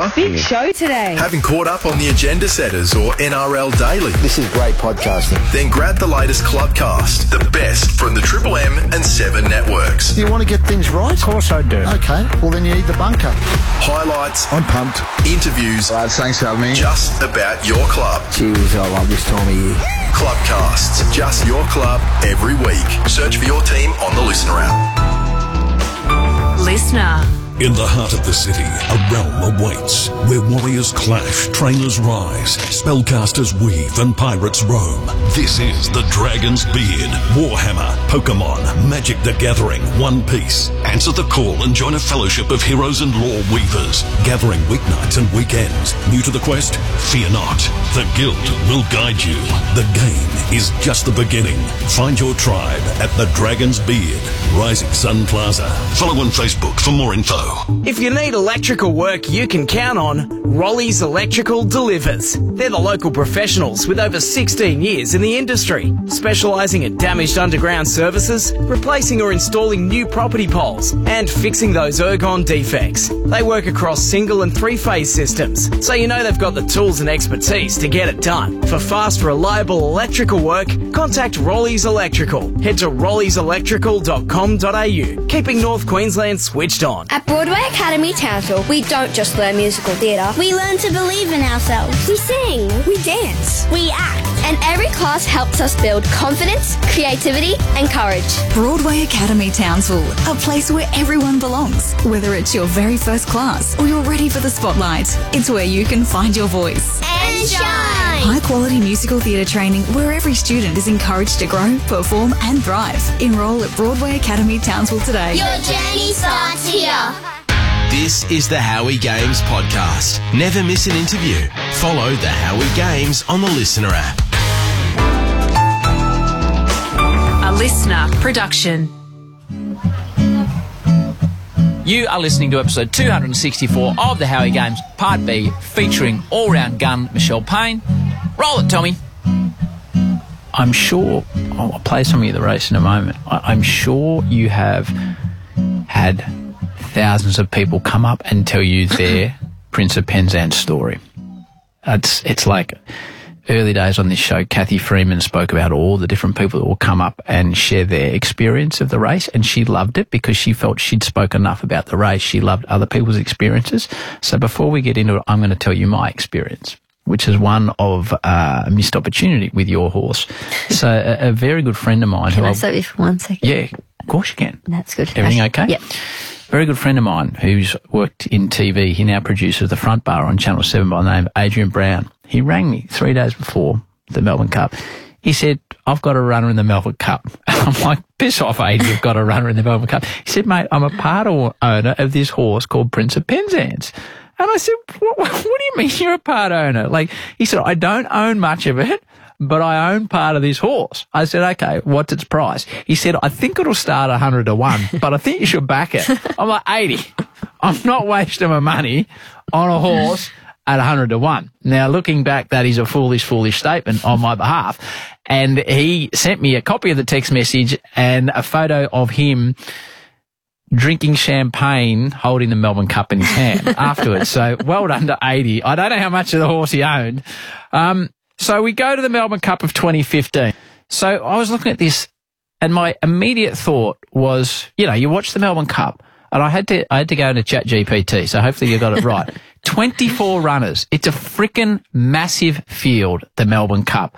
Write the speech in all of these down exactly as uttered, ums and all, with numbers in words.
hour? Big show today. Haven't caught up on the Agenda Setters or N R L Daily? This is great podcasting. Then grab the latest Clubcast, the best from the Triple M and Seven networks. Do you want to get things right? Of course I do. Okay, well then you need the bunker. Highlights. I'm pumped. Interviews. Lads, thanks for having me. Just about your club. Jeez, I love this time of year. Clubcasts. Just your club every week. Search for your team on the Listener app. Listener. In the heart of the city, a realm awaits, where warriors clash, trainers rise, spellcasters weave, and pirates roam. This is the Dragon's Beard, Warhammer, Pokemon, Magic the Gathering, One Piece. Answer the call and join a fellowship of heroes and lore weavers, gathering weeknights and weekends. New to the quest? Fear not. The Guild will guide you. The game is just the beginning. Find your tribe at the Dragon's Beard, Rising Sun Plaza. Follow on Facebook for more info. If you need electrical work you can count on, Rollies Electrical delivers. They're the local professionals with over sixteen years in the industry, specialising in damaged underground services, replacing or installing new property poles, and fixing those ergon defects. They work across single and three-phase systems, so you know they've got the tools and expertise to get it done. For fast, reliable electrical work, contact Rollies Electrical. Head to rollies electrical dot com dot a u, keeping North Queensland switched on. At Broadway Academy Townsville, we don't just learn musical theatre. We learn to believe in ourselves. We sing. We dance. We act. And every class helps us build confidence, creativity and courage. Broadway Academy Townsville, a place where everyone belongs. Whether it's your very first class or you're ready for the spotlight, it's where you can find your voice. And shine! High quality musical theatre training where every student is encouraged to grow, perform and thrive. Enrol at Broadway Academy Townsville today. Your journey starts here. This is the Howie Games podcast. Never miss an interview. Follow the Howie Games on the Listener app. A Listener production. You are listening to episode two hundred sixty-four of the Howie Games, Part B, featuring all-round gun Michelle Payne. Roll it, Tommy. I'm sure, I'll play some of the race in a moment, I'm sure you have had thousands of people come up and tell you their Prince of Penzance story. It's, it's like early days on this show, Kathy Freeman spoke about all the different people that will come up and share their experience of the race, and she loved it because she felt she'd spoke enough about the race. She loved other people's experiences. So before we get into it, I'm going to tell you my experience, which is one of uh, a missed opportunity with your horse. So a, a very good friend of mine. Can who I stop you for one second? Yeah, of course you can. That's good. Everything okay? Yep. Very good friend of mine who's worked in T V. He now produces The Front Bar on Channel seven by the name of Adrian Brown. He rang me three days before the Melbourne Cup. He said, I've got a runner in the Melbourne Cup. I'm like, piss off, Adrian, you've got a runner in the Melbourne Cup. He said, mate, I'm a part owner of this horse called Prince of Penzance. And I said, what, what do you mean you're a part owner? Like, he said, I don't own much of it, but I own part of this horse. I said, okay, what's its price? He said, I think it'll start one hundred to one, but I think you should back it. I'm like, eighty. I'm not wasting my money on a horse at one hundred to one. Now, looking back, that is a foolish, foolish statement on my behalf. And he sent me a copy of the text message and a photo of him drinking champagne, holding the Melbourne Cup in his hand afterwards. So well done to eighty. I don't know how much of the horse he owned. Um, so we go to the Melbourne Cup of twenty fifteen. So I was looking at this and my immediate thought was, you know, you watch the Melbourne Cup and I had to, I had to go into Chat G P T. So hopefully you got it right. twenty-four runners. It's a freaking massive field, the Melbourne Cup.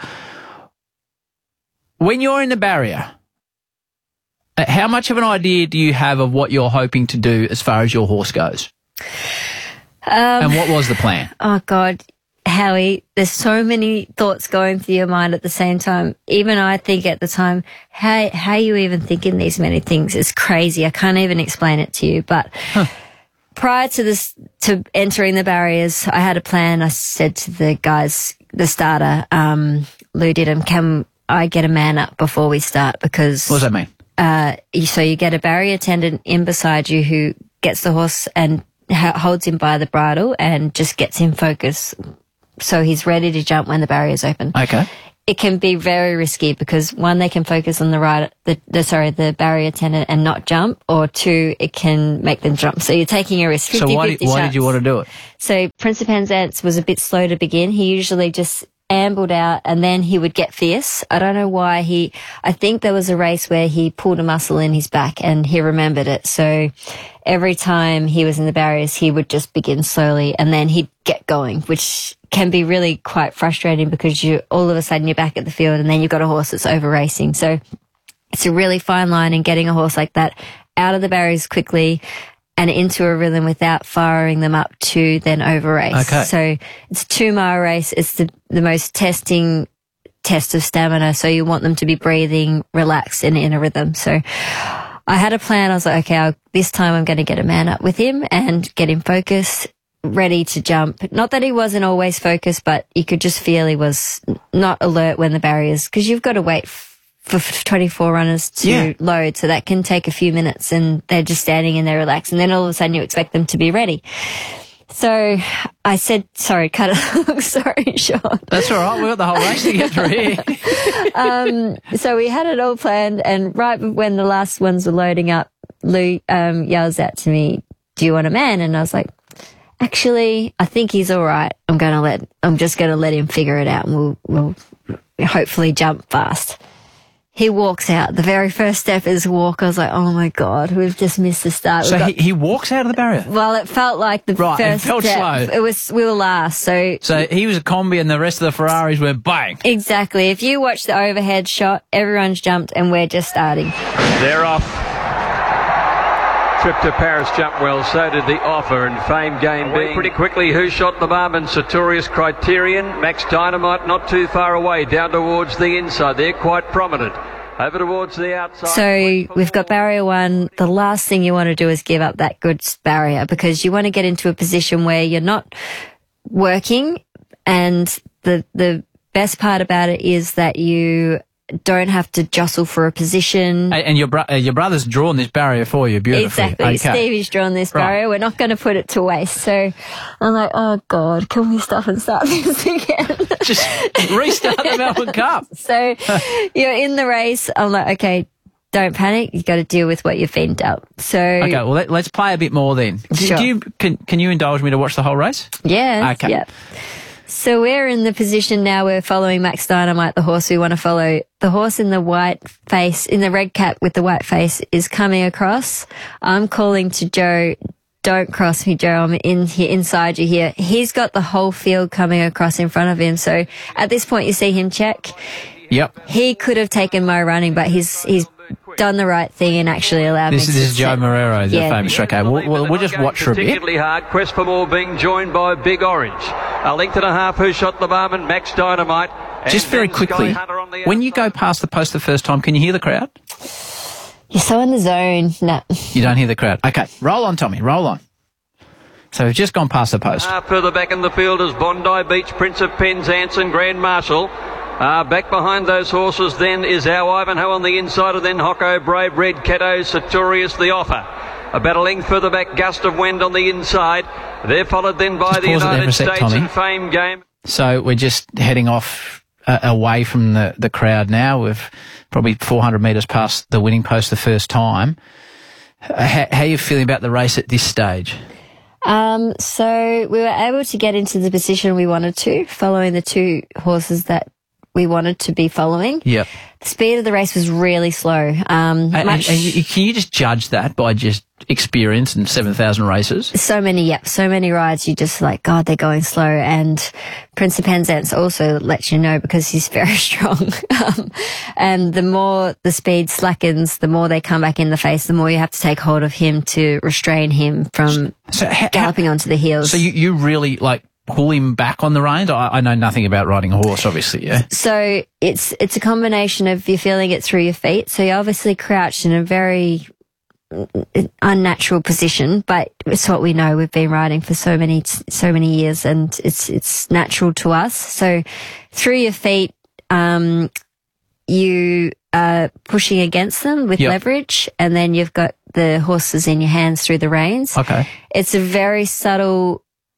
When you're in the barrier, how much of an idea do you have of what you're hoping to do as far as your horse goes? Um, and what was the plan? Oh, God, Howie, there's so many thoughts going through your mind at the same time. Even I think at the time, how, how are you even thinking these many things? It's crazy. I can't even explain it to you. But huh. prior to this, to entering the barriers, I had a plan. I said to the guys, the starter, um, Lou Didham, can I get a man up before we start? Because what does that mean? Uh, so you get a barrier attendant in beside you who gets the horse and ha- holds him by the bridle and just gets him focused so he's ready to jump when the barrier's open. Okay. it can be very risky because one, they can focus on the right, the, the sorry, the barrier tendon and not jump, or two, it can make them jump. So you're taking a risk. fifty, so why, did, why did you want to do it? So Prince of Penzance was a bit slow to begin. He usually just ambled out and then he would get fierce. I don't know why he, I think there was a race where he pulled a muscle in his back and he remembered it. So every time he was in the barriers, he would just begin slowly and then he'd get going, which can be really quite frustrating because you all of a sudden you're back at the field and then you've got a horse that's over racing. So it's a really fine line in getting a horse like that out of the barriers quickly and into a rhythm without firing them up to then over race. Okay. So it's a two mile race. It's the, the most testing test of stamina. So you want them to be breathing, relaxed and in a rhythm. So I had a plan. I was like, okay, I'll, this time I'm going to get a man up with him and get him focused, ready to jump. Not that he wasn't always focused, but you could just feel he was not alert when the barriers, because you've got to wait for twenty-four runners to yeah. load. So that can take a few minutes and they're just standing and they're relaxed. And then all of a sudden you expect them to be ready. So I said, sorry, cut it. Sorry, Sean. That's all right. We've got the whole race to get through here. um, so we had it all planned. And right when the last ones were loading up, Lou um, yells out to me, do you want a man? And I was like, actually, I think he's all right. I'm going to let, I'm just going to let him figure it out and we'll, we'll hopefully jump fast. He walks out. The very first step is walk. I was like, oh my God, we've just missed the start. So got, he, he walks out of the barrier? Well, it felt like the right, first it felt step. slow. It was, we were last. So, so he was a combi and the rest of the Ferraris were bang. Exactly. If you watch the overhead shot, everyone's jumped and we're just starting. They're off. Trip to Paris jumped well, so did the Offer and Fame Game away being pretty quickly. Who Shot the Barman, Sartorius, Criterion, Max Dynamite not too far away, down towards the inside. They're quite prominent. Over towards the outside. So we've got barrier one. The last thing you want to do is give up that good barrier because you want to get into a position where you're not working, and the the best part about it is that you don't have to jostle for a position. And your bro- uh, your brother's drawn this barrier for you beautifully. Exactly. Okay. Stevie's drawn this barrier. Right. We're not going to put it to waste. So I'm like, oh God, can we stop and start this again? Just restart the Melbourne Cup. So you're in the race. I'm like, okay, don't panic. You've got to deal with what you've been dealt. So okay, well let, let's play a bit more then. Sure. Do you, can can you indulge me to watch the whole race? Yeah. Okay. Yep. So we're in the position now, we're following Max Dynamite, the horse we want to follow. The horse in the white face, in the red cap with the white face is coming across. I'm calling to Joe, don't cross me, Joe. I'm in here, inside you here. He's got the whole field coming across in front of him. So at this point you see him check. Yep. He could have taken my running, but he's, he's done the right thing and actually allowed this, me this to... This is Joe Marrero, the yeah. famous track. Okay, we'll, we'll, we'll just watch for a bit. Particularly hard. Quest for More being joined by Big Orange. A length and a half. Who Shot the Barman, Max Dynamite. Just very quickly, when you go past the post the first time, can you hear the crowd? You're so in the zone. No. You don't hear the crowd. Okay, roll on, Tommy, roll on. So we've just gone past the post. Uh, further back in the field is Bondi Beach, Prince of Penzance and Grand Marshal. Uh, back behind those horses then is our Ivanhoe on the inside, and then Hocko, Brave Red, Cato, Sartorius, the Offer. About a length further back, Gust of Wind on the inside. They're followed then by just the United sec, States Tommy. and Fame Game. So we're just heading off uh, away from the, the crowd now. We've probably four hundred metres past the winning post the first time. Uh, how, how are you feeling about the race at this stage? Um, so we were able to get into the position we wanted to, following the two horses that we wanted to be following. Yep. The speed of the race was really slow. Um, and, much, and you, can you just judge that by just experience and seven thousand races? So many, yep, so many rides. You just like, God, they're going slow. And Prince of Penzance also lets you know because he's very strong. um, and the more the speed slackens, the more they come back in the face, the more you have to take hold of him to restrain him from so how, galloping onto the heels. So you, you really like pull him back on the reins? I, I know nothing about riding a horse, obviously, yeah. So it's it's a combination of you feeling it through your feet. So you're obviously crouched in a very unnatural position, but it's what we know. We've been riding for so many so many years, and it's it's natural to us. So through your feet, um, you are pushing against them with yep. leverage, and then you've got the horses in your hands through the reins. Okay, it's a very subtle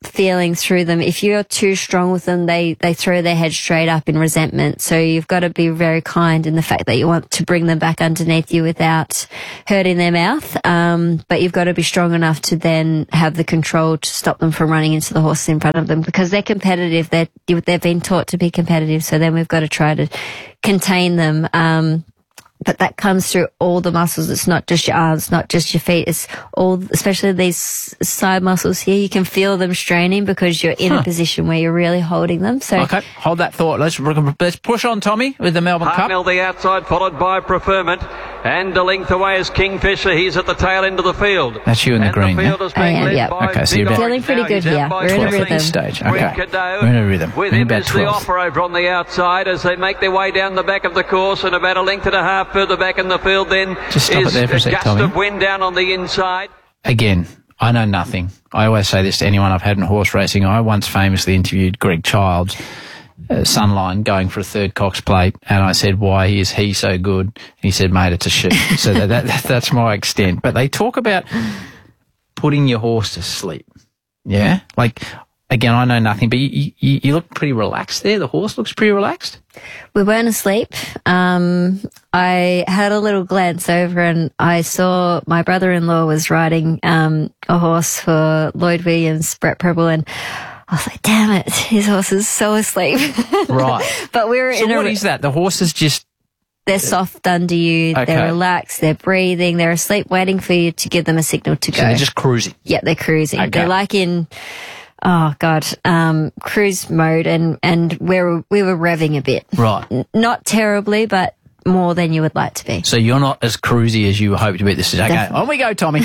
feelings through them. If you're too strong with them, they, they throw their head straight up in resentment. So you've got to be very kind in the fact that you want to bring them back underneath you without hurting their mouth. Um, but you've got to be strong enough to then have the control to stop them from running into the horses in front of them, because they're competitive. They're, they've been taught to be competitive. So then we've got to try to contain them. Um, But that comes through all the muscles. It's not just your arms, not just your feet. It's all, especially these side muscles here. You can feel them straining because you're in huh. a position where you're really holding them. So okay, hold that thought. Let's let's push on, Tommy, with the Melbourne Cup. Hartnell the outside, followed by Preferment. And a length away is Kingfisher. He's at the tail end of the field. That's you in the and green, the field yeah? is being I am, led yep. by Okay, so you're feeling pretty good here. We're in a rhythm. Stage. Okay, Cadeau. we're in a rhythm. With we're in him about is the twelve. offer over on the outside as they make their way down the back of the course, and about a length and a half further back in the field then Just stop is it there for a a sec, gust Tommy. of wind down on the inside. Again, I know nothing. I always say this to anyone I've had in horse racing. I once famously interviewed Greg Childs, uh, Sunline, going for a third Cox Plate, and I said, why is he so good? And he said, mate, it's a sheep. So that, that, that's my extent. But they talk about putting your horse to sleep. Yeah? Like, again, I know nothing, but you, you, you look pretty relaxed there. The horse looks pretty relaxed. We weren't asleep. Um, I had a little glance over and I saw my brother-in-law was riding um, a horse for Lloyd Williams, Brett Preble, and I was like, damn it, his horse is so asleep. Right. But we were so in a... what is that? The horse is just... They're soft under you. Okay. They're relaxed. They're breathing. They're asleep, waiting for you to give them a signal to go. So they're just cruising. Yeah, they're cruising. Okay. They're like in... Oh God, um, cruise mode, and and we were we were revving a bit, right? N- not terribly, but more than you would like to be. So you're not as cruisy as you hope to be at this stage. Okay, Definitely. on we go, Tommy.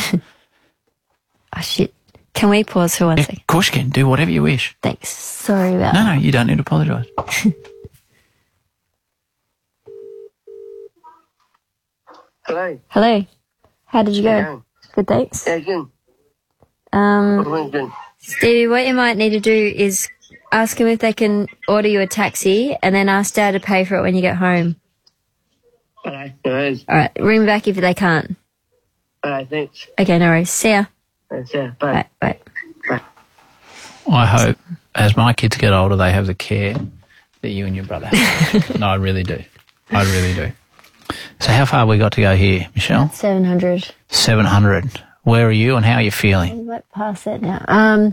Oh shit! Can we pause for one yeah, second? Of course you can. Do whatever you wish. Thanks. Sorry about no, that. No, you don't need to apologise. Hello. Hello. How did you go? Yeah. Good, thanks. Yeah, good. Um, good. Stevie, what you might need to do is ask them if they can order you a taxi, and then ask Dad to pay for it when you get home. Okay, no worries. All right, ring back if they can't. All right, thanks. Okay, no worries. See ya. Thanks, yeah, bye. Bye. Bye. I hope as my kids get older, they have the care that you and your brother have. No, I really do. I really do. So how far have we got to go here, Michelle? seven hundred. seven hundred. Where are you and how are you feeling? I'm like past that now. Um,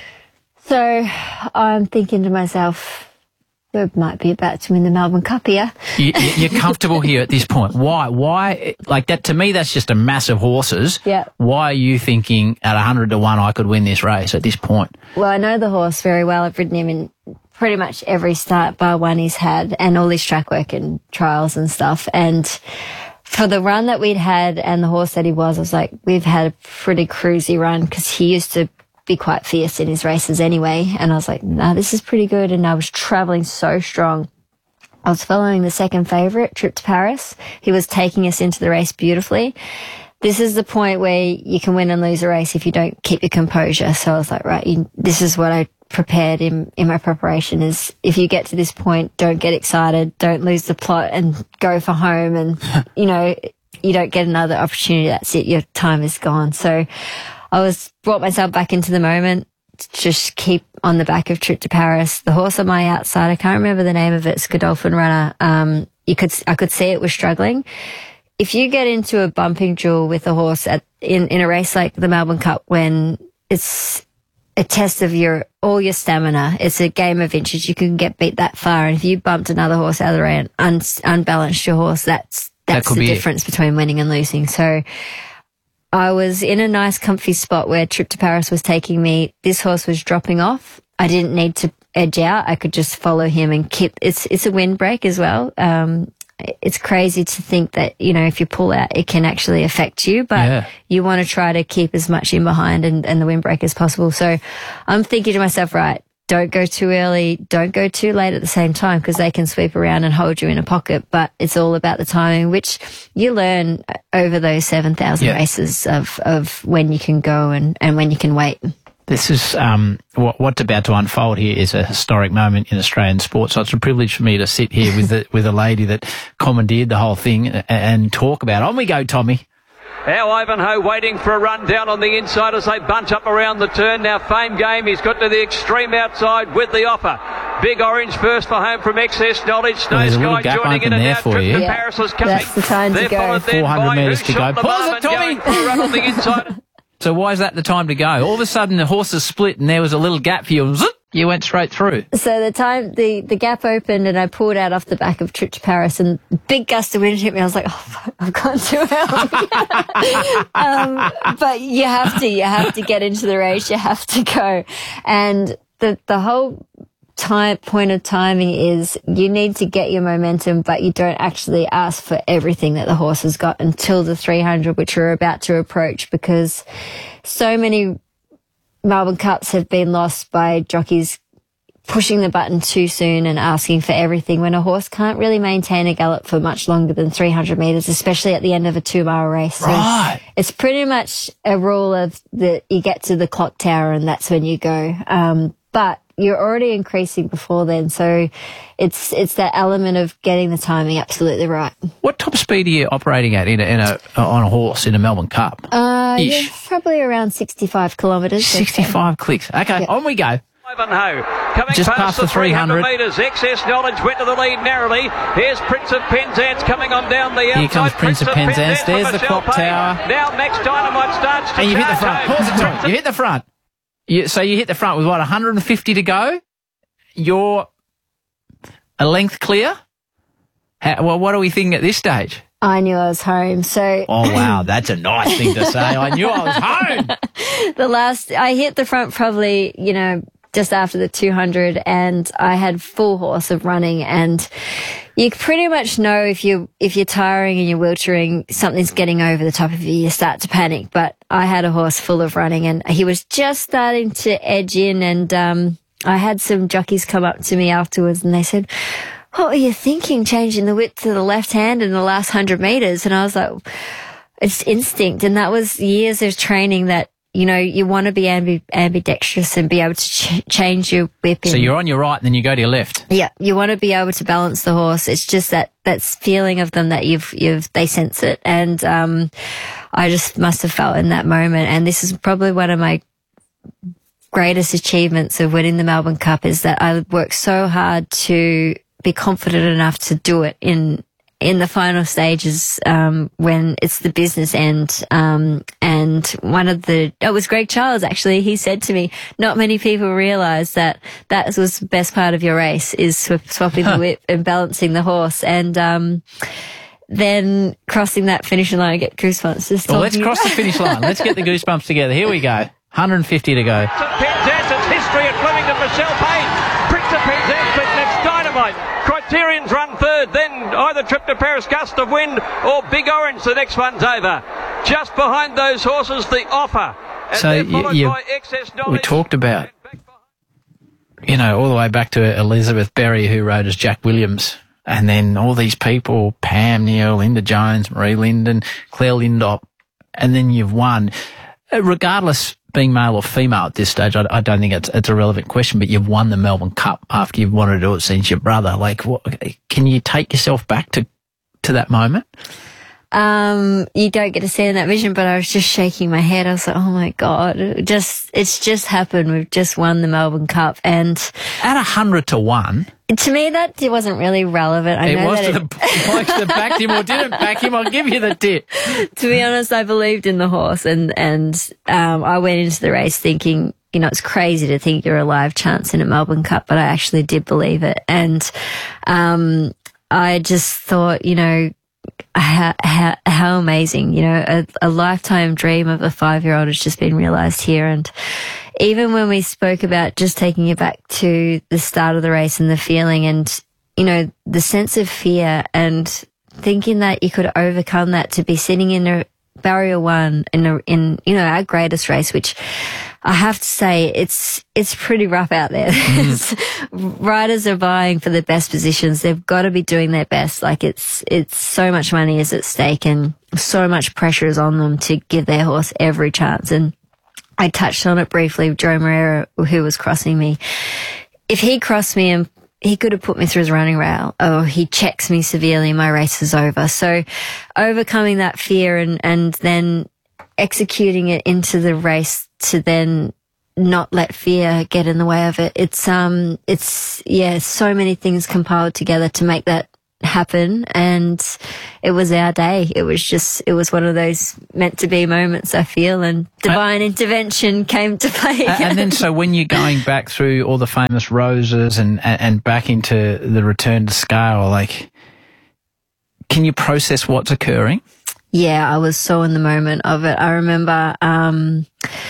so I'm thinking to myself, we might be about to win the Melbourne Cup here. You, you're comfortable here at this point. Why? Why? Like that, to me, that's just a mass of horses. Yeah. Why are you thinking at one hundred to one I could win this race at this point? Well, I know the horse very well. I've ridden him in pretty much every start bar one he's had, and all his track work and trials and stuff. And for the run that we'd had and the horse that he was, I was like, we've had a pretty cruisy run, because he used to be quite fierce in his races anyway. And I was like, nah, this is pretty good. And I was travelling so strong. I was following the second favourite, Trip to Paris. He was taking us into the race beautifully. This is the point where you can win and lose a race if you don't keep your composure. So I was like, right, you, this is what I prepared in, in my preparation, is if you get to this point, don't get excited, don't lose the plot and go for home. And, you know, you don't get another opportunity. That's it. Your time is gone. So I was brought myself back into the moment, just keep on the back of Trip to Paris. The horse on my outside, I can't remember the name of it, it's Godolphin Runner. Um, you could, I could see it was struggling. If you get into a bumping duel with a horse at, in, in a race like the Melbourne Cup, when it's a test of your, all your stamina, it's a game of inches, you can get beat that far. And if you bumped another horse out of the way and un, unbalanced your horse, that's, that's that the be difference it. between winning and losing. So I was in a nice comfy spot where Trip to Paris was taking me. This horse was dropping off. I didn't need to edge out. I could just follow him and keep, it's, it's a windbreak as well. Um, it's crazy to think that, you know, if you pull out, it can actually affect you, but yeah. you want to try to keep as much in behind and, and the windbreak as possible. So I'm thinking to myself, right, don't go too early, don't go too late at the same time, because they can sweep around and hold you in a pocket, but it's all about the timing, which you learn over those seven thousand yeah. races of, of when you can go and, and when you can wait. This is um, what, what's about to unfold here is a historic moment in Australian sport. So it's a privilege for me to sit here with the, with a lady that commandeered the whole thing and, and talk about it. On we go, Tommy. Our Ivanhoe waiting for a run down on the inside as they bunch up around the turn. Now Fame Game, he's got to the extreme outside with the offer. Big Orange first for home from Excess Knowledge. Snow Well, Sky joining in and there out. for Trip you. to Yeah, Paris is coming. that's the time to They're go. followed then four hundred by metres Who to Shot go. the Pause it, Marvin Tommy. going for a run on the inside. So why is that the time to go? All of a sudden the horses split and there was a little gap for you and zip, you went straight through. So the time the, the gap opened and I pulled out off the back of Trip to Paris and big gust of wind hit me. I was like, oh, fuck, I've gone too early. um, but you have to, you have to get into the race. You have to go. And the, the whole time, point of timing is you need to get your momentum, but you don't actually ask for everything that the horse has got until the three hundred, which we're about to approach, because so many Melbourne Cups have been lost by jockeys pushing the button too soon and asking for everything when a horse can't really maintain a gallop for much longer than three hundred metres, especially at the end of a two-mile race. So Right. it's pretty much a rule of that you get to the clock tower and that's when you go. Um, but you're already increasing before then, so it's it's that element of getting the timing absolutely right. What top speed are you operating at in a, in a on a horse in a Melbourne Cup? Uh, Ish. yeah, probably around sixty-five kilometres. sixty-five clicks. Okay, Yeah. on we go. Ivanhoe coming Just past, past the the three hundred three hundred. metres. Excess Knowledge went to the lead narrowly. Here's Prince of Penzance coming on down the outside. Here comes Prince of Penzance. for There's the Michelle clock Payne. tower. Now Max Dynamite starts to And you hit the charge front. home. Pause it, Tom. You hit the front. You, so you hit the front with what, one hundred fifty to go? You're a length clear? How, well, what do we think at this stage? I knew I was home, so Oh, wow, that's a nice thing to say. I knew I was home. the last I hit the front probably, you know, just after the two hundred, and I had full horse of running, and you pretty much know if you if you're tiring and you're wheelchairing, something's getting over the top of you. You start to panic. But I had a horse full of running, and he was just starting to edge in, and um, I had some jockeys come up to me afterwards, and they said, "What were you thinking, changing the whip to the left hand in the last hundred meters?" And I was like, "It's instinct," and that was years of training that. You know, you want to be ambi- ambidextrous and be able to ch- change your whip. So in. you're on your right and then you go to your left. Yeah, you want to be able to balance the horse. It's just that that feeling of them that you've you've they sense it, and um, I just must have felt in that moment. And this is probably one of my greatest achievements of winning the Melbourne Cup is that I worked so hard to be confident enough to do it in. in the final stages, um, when it's the business end. Um, and one of the, oh, it was Greg Childs actually, he said to me, not many people realize that that was the best part of your race is sw- swapping the whip and balancing the horse. And, um, then crossing that finishing line, I get goosebumps. Just Well, let's talking cross the about- finish line. Let's get the goosebumps together. Here we go. one hundred fifty to go. Prince of Penzance, it's history at Flemington. Michelle Payne. Prince of Penzance beat Max Dynamite. Criterion's run third, then either Trip to Paris, Gust of Wind, or Big Orange. The next one's over. Just behind those horses, the offer. And So they're you, followed you, by Excess Knowledge. we talked about, you know, all the way back to Elizabeth Berry, who rode as Jack Williams, and then all these people, Pam Neal, Linda Jones, Marie Linden, Claire Lindop, and then you've won. Uh, Regardless, being male or female at this stage, I, I don't think it's, it's a relevant question, but you've won the Melbourne Cup after you've wanted to do it since your brother. Like, what, can you take yourself back to, to that moment? Um, you don't get to see in that vision, but I was just shaking my head. I was like, oh my God, it just, it's just happened. We've just won the Melbourne Cup. And at a hundred to one, to me, that wasn't really relevant. I it know was that to it, the blokes that backed him or didn't back him. I'll give you the tip. to be honest, I believed in the horse, and, and, um, I went into the race thinking, you know, it's crazy to think you're a live chance in a Melbourne Cup, but I actually did believe it. And, um, I just thought, you know, How, how, how amazing, you know, a, a lifetime dream of a five-year-old has just been realised here. And even when we spoke about just taking it back to the start of the race and the feeling and, you know, the sense of fear and thinking that you could overcome that to be sitting in a barrier one in, a, in you know, our greatest race, which I have to say it's it's pretty rough out there. Mm. Riders are vying for the best positions. They've got to be doing their best. Like it's it's so much money is at stake and so much pressure is on them to give their horse every chance. And I touched on it briefly with Joe Moreira, who was crossing me. If he crossed me and he could have put me through his running rail, or he checks me severely, my race is over. So overcoming that fear and, and then executing it into the race to then not let fear get in the way of it. It's, um, it's, yeah, so many things compiled together to make that happen. And it was our day. It was just, it was one of those meant to be moments, I feel, and divine uh, intervention came to play. And, and then, so when you're going back through all the famous roses and, and, and back into the return to scale, like, can you process what's occurring? Yeah, I was so in the moment of it. I remember, um,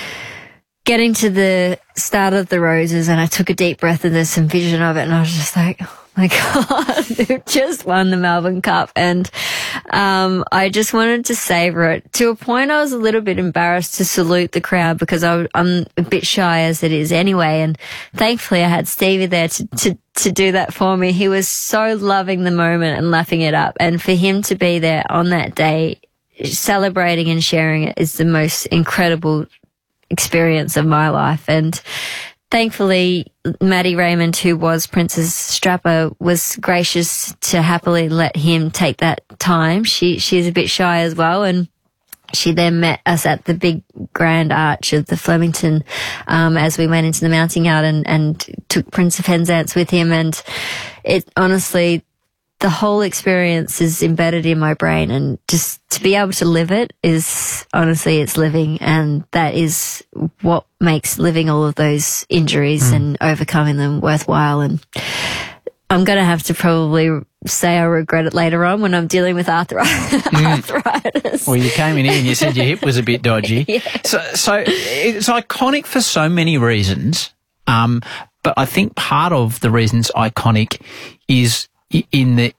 getting to the start of the roses, and I took a deep breath and there's some vision of it, and I was just like, oh my God, they've just won the Melbourne Cup. And um I just wanted to savor it to a point. I was a little bit embarrassed to salute the crowd because I, I'm a bit shy as it is anyway. And thankfully I had Stevie there to, to, to do that for me. He was so loving the moment and laughing it up. And for him to be there on that day, celebrating and sharing it, is the most incredible experience of my life. And thankfully, Maddie Raymond, who was Prince's strapper, was gracious to happily let him take that time. She she's a bit shy as well, and she then met us at the big grand arch of the Flemington um, as we went into the mounting yard and, and took Prince of Penzance with him. And it honestly, the whole experience is embedded in my brain, and just to be able to live it is, honestly, it's living. And that is what makes living all of those injuries mm. and overcoming them worthwhile. And I'm going to have to probably say I regret it later on when I'm dealing with arthritis. Mm. arthritis. Well, you came in here and you said your hip was a bit dodgy. Yeah. So, so it's iconic for so many reasons. Um, but I think part of the reason it's iconic is in the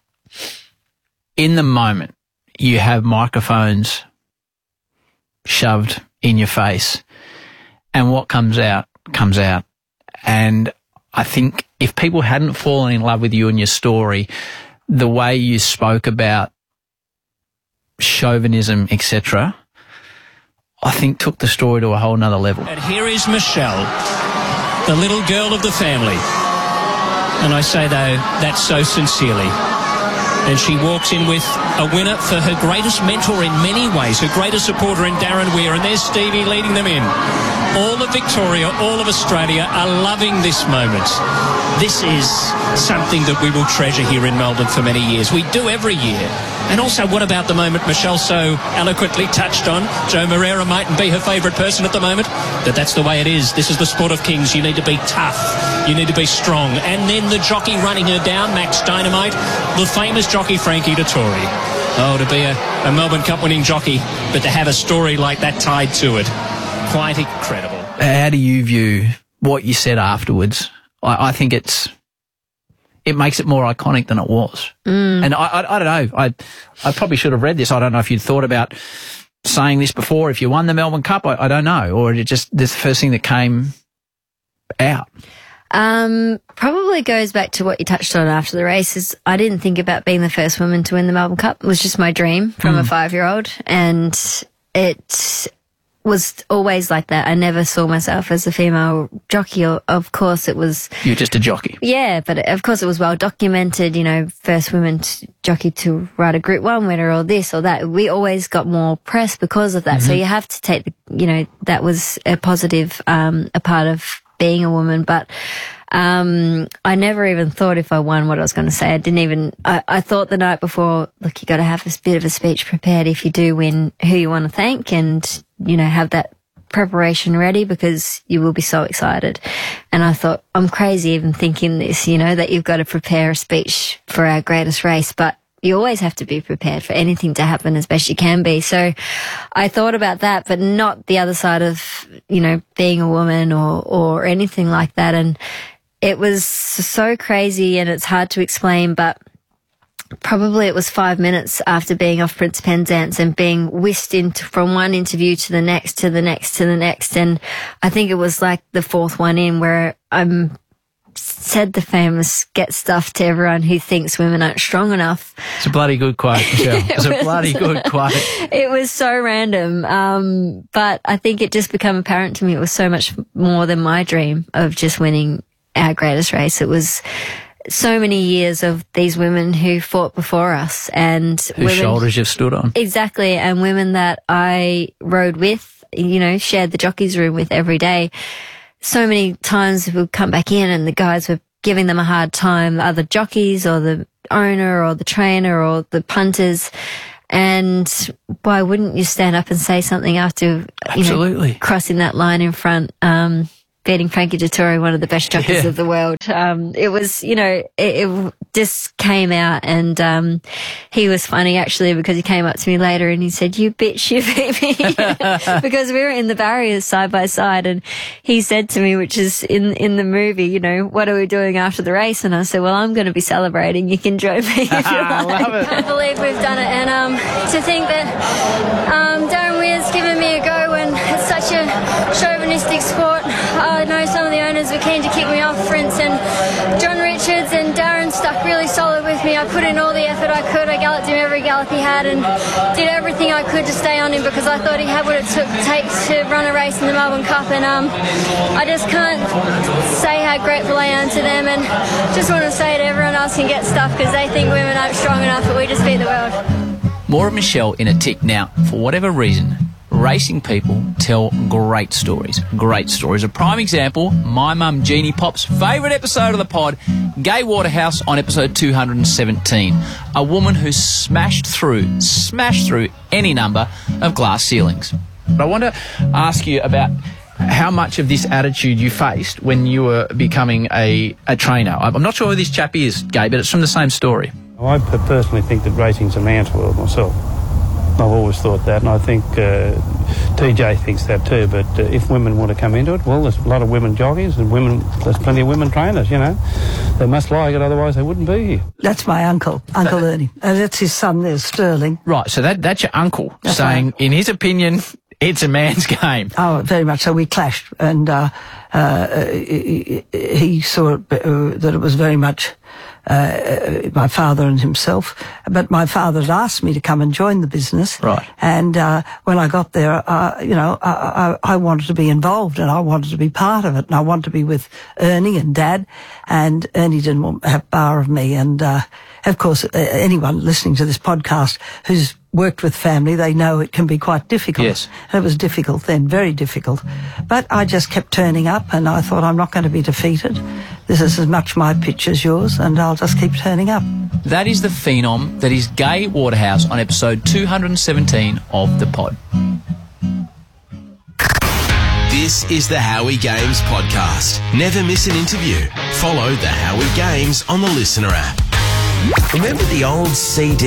in the moment you have microphones shoved in your face, and what comes out comes out. And I think if people hadn't fallen in love with you and your story, the way you spoke about chauvinism, et cetera, I think took the story to a whole nother level. And here is Michelle, the little girl of the family. And I say, though, that so sincerely. And she walks in with a winner for her greatest mentor in many ways, her greatest supporter in Darren Weir. And there's Stevie leading them in. All of Victoria, all of Australia are loving this moment. This is something that we will treasure here in Melbourne for many years. We do every year. And also, what about the moment Michelle so eloquently touched on? Joe Moreira mightn't be her favourite person at the moment, but that's the way it is. This is the sport of kings. You need to be tough. You need to be strong. And then the jockey running her down, Max Dynamite, the famous jockey Frankie Dettori. Oh, to be a, a Melbourne Cup winning jockey, but to have a story like that tied to it. Quite incredible. How do you view what you said afterwards? I, I think it's... it makes it more iconic than it was. Mm. And I, I, I don't know. I, I probably should have read this. I don't know if you'd thought about saying this before. If you won the Melbourne Cup, I, I don't know. Or it just, this the first thing that came out. Um, probably goes back to what you touched on after the race. Is I didn't think about being the first woman to win the Melbourne Cup. It was just my dream from mm. a five-year-old. And it was always like that. I never saw myself as a female jockey. Of course, it was... You're just a jockey. Yeah, but of course it was well documented, you know, first woman to, jockey to ride a Group One winner or this or that. We always got more press because of that. Mm-hmm. So you have to take the, you know, that was a positive, um, a part of being a woman. But um, I never even thought if I won what I was going to say. I didn't even, I, I thought the night before, look, you got to have a bit of a speech prepared if you do win, who you want to thank, and, you know, have that preparation ready because you will be so excited. And I thought, I'm crazy even thinking this, you know, that you've got to prepare a speech for our greatest race, but you always have to be prepared for anything to happen as best you can be. So I thought about that, but not the other side of, you know, being a woman or, or anything like that. And it was so crazy and it's hard to explain, but probably it was five minutes after being off Prince Penzance and being whisked into from one interview to the next, to the next, to the next. And I think it was like the fourth one in where I'm said the famous get stuff to everyone who thinks women aren't strong enough. It's a bloody good quote, Michelle. it it's a bloody good quote. It was so random. Um, but I think it just became apparent to me it was so much more than my dream of just winning our greatest race. It was so many years of these women who fought before us and Whose women, shoulders you've stood on. Exactly, and women that I rode with, you know, shared the jockey's room with every day. So many times we'd come back in and the guys were giving them a hard time, other jockeys or the owner or the trainer or the punters. And why wouldn't you stand up and say something after, you Absolutely. know, crossing that line in front, um, beating Frankie Dettori, one of the best jockeys Yeah. of the world. Um, it was, you know, it, it just came out, and um, he was funny actually, because he came up to me later and he said, "You bitch, you beat me," because we were in the barriers side by side, and he said to me, which is in in the movie, you know, "What are we doing after the race?" And I said, "Well, I'm going to be celebrating. You can join me if you like." I love it. I can't believe we've done it, and um, to think that um, Darren Weir's given me a go when it's such a chauvinistic sport. I know some of the owners were keen to kick me off, for instance. John Richards and Darren stuck really solid with me. I put in all the effort I could. I galloped him every gallop he had and did everything I could to stay on him, because I thought he had what it took takes to run a race in the Melbourne Cup. And um, I just can't say how grateful I am to them, and just want to say to everyone else can get stuff because they think women aren't strong enough, but we just beat the world. More of Michelle in a tick. Now, for whatever reason, racing people tell great stories. Great stories. A prime example, my mum Jeannie Pop's favourite episode of the pod, Gay Waterhouse on episode two hundred seventeen. A woman who smashed through, smashed through any number of glass ceilings. But I want to ask you about how much of this attitude you faced when you were becoming a, a trainer. I'm not sure who this chap is, Gay, but it's from the same story. I personally think that racing's a man's world myself. I've always thought that, and I think uh, T J thinks that too. But uh, if women want to come into it, well, there's a lot of women jockeys and women. There's plenty of women trainers. You know, they must like it, otherwise they wouldn't be here. That's my uncle, Uncle Ernie. Uh, that's his son there, Sterling. Right, so that that's your uncle That's saying, right. in his opinion, it's a man's game. Oh, very much so. We clashed, and uh, uh, he, he saw it, uh, that it was very much uh, my father and himself. But my father had asked me to come and join the business. Right. And uh, when I got there, uh, you know, I, I, I wanted to be involved and I wanted to be part of it. And I wanted to be with Ernie and Dad. And Ernie didn't want to have bar of me. And, uh, of course, uh, anyone listening to this podcast who's worked with family, they know it can be quite difficult. Yes. And it was difficult then, very difficult. But I just kept turning up and I thought, I'm not going to be defeated. This is as much my pitch as yours, and I'll just keep turning up. That is the phenom that is Gay Waterhouse on episode two hundred seventeen of the pod. This is the Howie Games podcast. Never miss an interview. Follow the Howie Games on the Listener app. Remember the old C D